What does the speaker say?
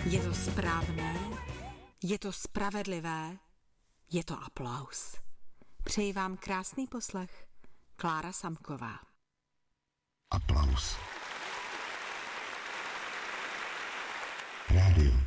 Je to správné, je to spravedlivé, je to aplaus. Přeji vám krásný poslech. Klára Samková. Aplaus. Rádio